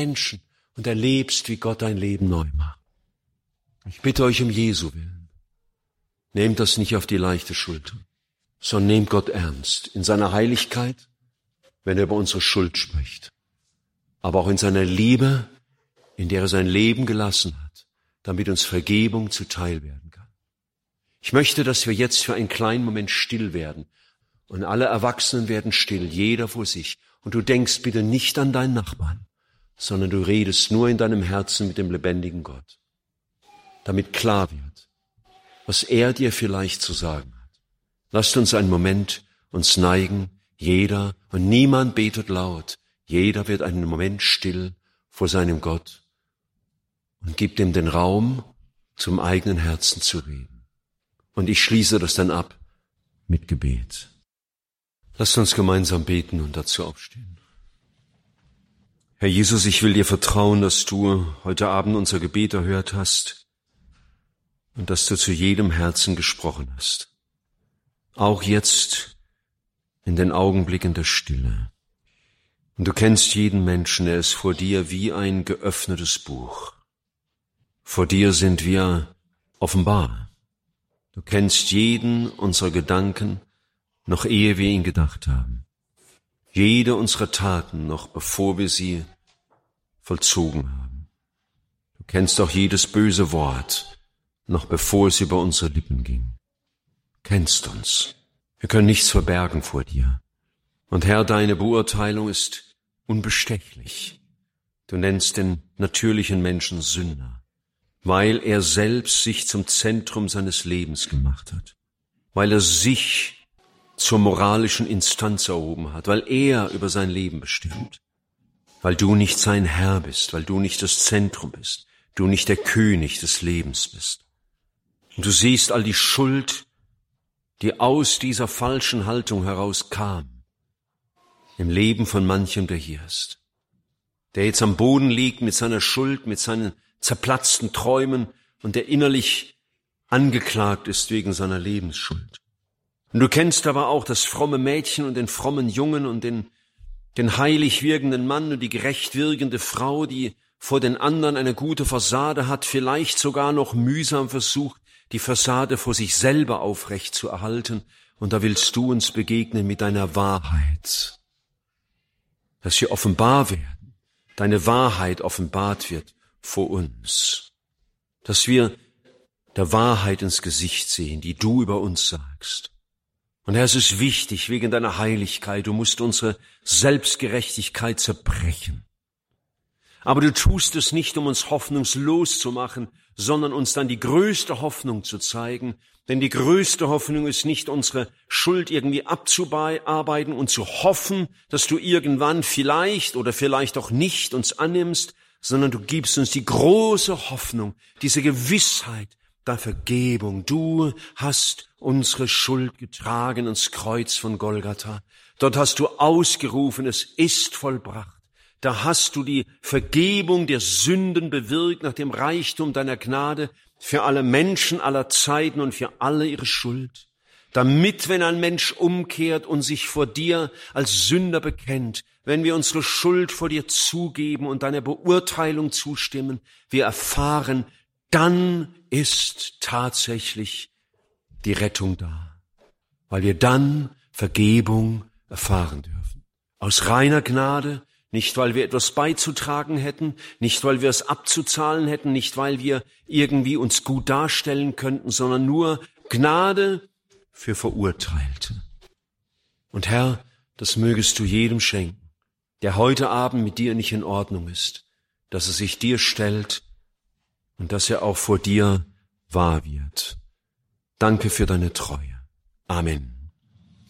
Menschen und erlebst, wie Gott dein Leben neu macht. Ich bitte euch um Jesu willen, nehmt das nicht auf die leichte Schulter, sondern nehmt Gott ernst in seiner Heiligkeit, wenn er über unsere Schuld spricht, aber auch in seiner Liebe, in der er sein Leben gelassen hat, damit uns Vergebung zuteil werden kann. Ich möchte, dass wir jetzt für einen kleinen Moment still werden und alle Erwachsenen werden still, jeder vor sich. Und du denkst bitte nicht an deinen Nachbarn, sondern du redest nur in deinem Herzen mit dem lebendigen Gott, damit klar wird, was er dir vielleicht zu sagen hat. Lasst uns einen Moment uns neigen, jeder, und niemand betet laut, jeder wird einen Moment still vor seinem Gott und gibt ihm den Raum, zum eigenen Herzen zu reden. Und ich schließe das dann ab mit Gebet. Lasst uns gemeinsam beten und dazu aufstehen. Herr Jesus, ich will dir vertrauen, dass du heute Abend unser Gebet erhört hast und dass du zu jedem Herzen gesprochen hast. Auch jetzt in den Augenblicken der Stille. Und du kennst jeden Menschen, er ist vor dir wie ein geöffnetes Buch. Vor dir sind wir offenbar. Du kennst jeden unserer Gedanken, noch ehe wir ihn gedacht haben. Jede unserer Taten, noch bevor wir sie vollzogen haben. Du kennst auch jedes böse Wort, noch bevor es über unsere Lippen ging. Du kennst uns. Wir können nichts verbergen vor dir. Und Herr, deine Beurteilung ist unbestechlich. Du nennst den natürlichen Menschen Sünder, weil er selbst sich zum Zentrum seines Lebens gemacht hat, weil er sich zur moralischen Instanz erhoben hat, weil er über sein Leben bestimmt, weil du nicht sein Herr bist, weil du nicht das Zentrum bist, du nicht der König des Lebens bist. Und du siehst all die Schuld, die aus dieser falschen Haltung herauskam, im Leben von manchem, der hier ist, der jetzt am Boden liegt mit seiner Schuld, mit seinen zerplatzten Träumen und der innerlich angeklagt ist wegen seiner Lebensschuld. Und du kennst aber auch das fromme Mädchen und den frommen Jungen und den heilig wirkenden Mann und die gerecht wirkende Frau, die vor den anderen eine gute Fassade hat, vielleicht sogar noch mühsam versucht, die Fassade vor sich selber aufrecht zu erhalten. Und da willst du uns begegnen mit deiner Wahrheit, dass wir offenbar werden, deine Wahrheit offenbart wird vor uns, dass wir der Wahrheit ins Gesicht sehen, die du über uns sagst. Und Herr, es ist wichtig, wegen deiner Heiligkeit, du musst unsere Selbstgerechtigkeit zerbrechen. Aber du tust es nicht, um uns hoffnungslos zu machen, sondern uns dann die größte Hoffnung zu zeigen. Denn die größte Hoffnung ist nicht, unsere Schuld irgendwie abzuarbeiten und zu hoffen, dass du irgendwann vielleicht oder vielleicht auch nicht uns annimmst, sondern du gibst uns die große Hoffnung, diese Gewissheit der Vergebung. Du hast unsere Schuld getragen ans Kreuz von Golgatha. Dort hast du ausgerufen, es ist vollbracht. Da hast du die Vergebung der Sünden bewirkt nach dem Reichtum deiner Gnade für alle Menschen aller Zeiten und für alle ihre Schuld. Damit, wenn ein Mensch umkehrt und sich vor dir als Sünder bekennt, wenn wir unsere Schuld vor dir zugeben und deiner Beurteilung zustimmen, wir erfahren, dann ist tatsächlich die Rettung da, weil wir dann Vergebung erfahren dürfen. Aus reiner Gnade, nicht weil wir etwas beizutragen hätten, nicht weil wir es abzuzahlen hätten, nicht weil wir irgendwie uns gut darstellen könnten, sondern nur Gnade für Verurteilte. Und Herr, das mögest du jedem schenken, der heute Abend mit dir nicht in Ordnung ist, dass er sich dir stellt und dass er auch vor dir wahr wird. Danke für deine Treue. Amen.